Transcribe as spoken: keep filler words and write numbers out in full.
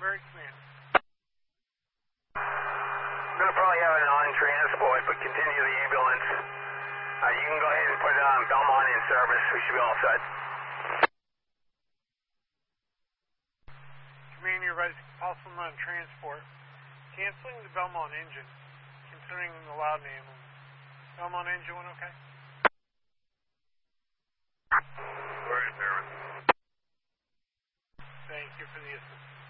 Danbury, command. I'm going to probably have it on transport, but continue the ambulance. Uh, you can go ahead and put um, Belmont in service. We should be all set. Command, your advice, possible on transport. Canceling the Belmont engine, considering the loud ambulance. Belmont engine went okay? Where is service? Thank you for the assistance.